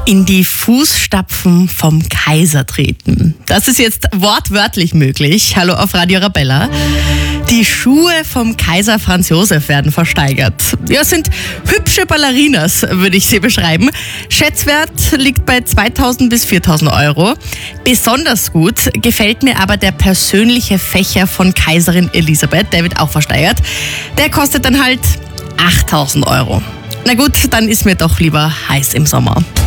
In die Fußstapfen vom Kaiser treten. Das ist jetzt wortwörtlich möglich. Hallo auf Radio Arabella. Die Schuhe vom Kaiser Franz Josef werden versteigert. Ja, es sind hübsche Ballerinas, würde ich sie beschreiben. Schätzwert liegt bei 2.000 bis 4.000 Euro. Besonders gut gefällt mir aber der persönliche Fächer von Kaiserin Elisabeth. Der wird auch versteigert. Der kostet dann halt 8.000 Euro. Na gut, dann ist mir doch lieber heiß im Sommer.